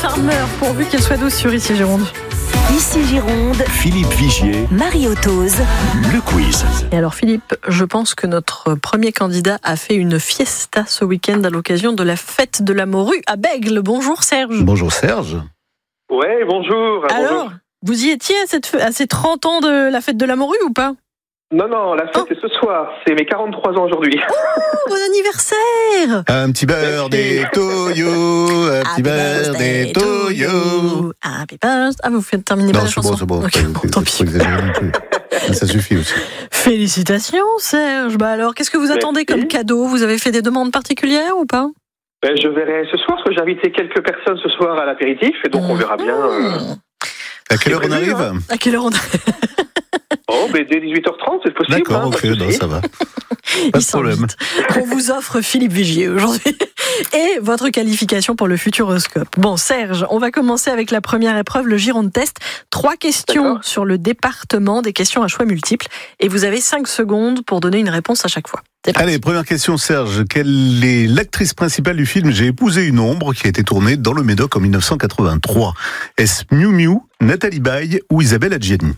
Charmer, pourvu qu'elle soit douce sur Ici Gironde. Ici Gironde, Philippe Vigier, Marie Otose. le quiz. Et alors Philippe, je pense que notre premier candidat a fait une fiesta ce week-end à l'occasion de la fête de la morue à Bègles. Bonjour Serge. Bonjour Serge. Ouais, bonjour. Alors, vous y étiez à ces 30 ans de la fête de la morue ou pas? Non, la fête c'est ce soir. C'est mes 43 ans aujourd'hui. Oh, bon anniversaire! Un petit birthday to you, un petit birthday to you. Happy birthday. Ah, vous faites terminer Non, pas la chanson. c'est bon. Ok, bon, tant pis. Faut exagérer non plus. Mais ça suffit aussi. Félicitations Serge. Bah alors, qu'est-ce que vous attendez comme cadeau? Vous avez fait des demandes particulières ou pas? Je verrai ce soir, parce que j'ai invité quelques personnes ce soir à l'apéritif, et donc on verra bien. À quelle heure on prévu, arrive? À quelle heure on arrive? Dès 18h30, c'est possible. D'accord, pas ok, de non, souci. ça va. Pas Il de problème. s'invite. On vous offre Philippe Vigier aujourd'hui et votre qualification pour le Futuroscope. Bon, Serge, on va commencer avec la première épreuve, le Gironde Test. 3 questions D'accord. sur le département, des questions à choix multiples. Et vous avez 5 secondes pour donner une réponse à chaque fois. C'est parti. Allez, première question Serge. Quelle est l'actrice principale du film J'ai épousé une ombre qui a été tournée dans le Médoc en 1983? Est-ce Miu Miu, Nathalie Baye ou Isabelle Adjani?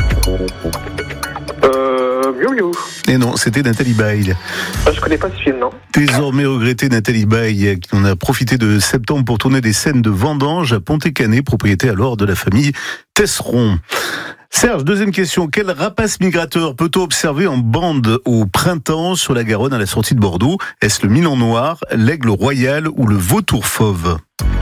Miu. Et non, c'était Nathalie Baye. Je connais pas ce film, non. Désormais regrettée Nathalie Baye, qui en a profité de septembre pour tourner des scènes de vendange à Pontet-Canet, propriété alors de la famille Tesseron. Serge, deuxième question. Quel rapace migrateur peut-on observer en bande au printemps sur la Garonne à la sortie de Bordeaux? Est-ce le milan noir, l'aigle royal ou le vautour fauve?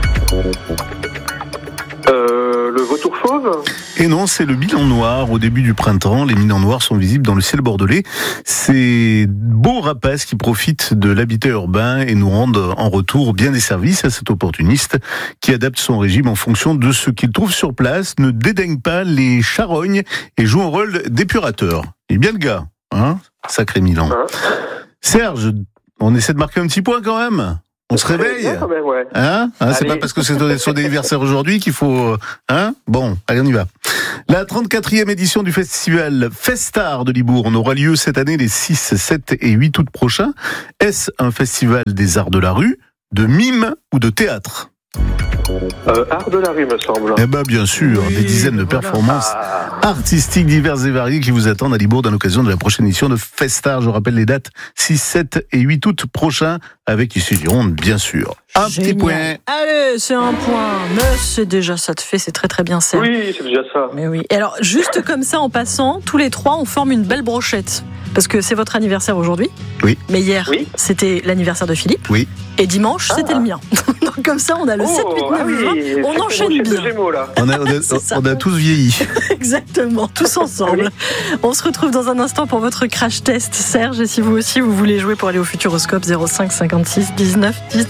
Le vautour fauve. Et non, c'est le milan noir. Au début du printemps, les milans noirs sont visibles dans le ciel bordelais. Ces beaux rapaces qui profitent de l'habitat urbain et nous rendent en retour bien des services à cet opportuniste qui adapte son régime en fonction de ce qu'il trouve sur place, ne dédaigne pas les charognes et joue un rôle d'épurateur. Il est bien le gars, hein? Sacré Milan. Hein? Serge, on essaie de marquer un petit point quand même. On se réveille, Bien, quand même, ouais. hein? C'est Allez. pas parce que c'est son anniversaire aujourd'hui qu'il faut, hein? Bon, allez, on y va. La 34e édition du festival Festart de Libourne aura lieu cette année les 6, 7 et 8 août prochains. Est-ce un festival des arts de la rue, de mime ou de théâtre? Art de la rue, me semble. Eh ben, bien sûr, Oui, des dizaines de voilà. performances artistiques diverses et variées qui vous attendent à Libourne à l'occasion de la prochaine édition de Festart. Je rappelle les dates 6, 7 et 8 août prochains avec Ici Gironde, bien sûr. Un petit Génial. point. Allez, c'est un point. Mais c'est déjà ça de fait, c'est très très bien Serge. Oui, c'est déjà ça. Mais oui. Et alors, juste comme ça, en passant, tous les 3, on forme une belle brochette. Parce que c'est votre anniversaire aujourd'hui. Oui. Mais hier, Oui. c'était l'anniversaire de Philippe. Oui. Et dimanche, c'était le mien. Donc comme ça, on a le 7, 8, 9 juin. On enchaîne de bien. Gémeaux, là. C'est ça. On a tous vieilli. Exactement, tous ensemble. On se retrouve dans un instant pour votre crash test, Serge. Et si vous aussi, vous voulez jouer pour aller au Futuroscope, 05 56 19 19.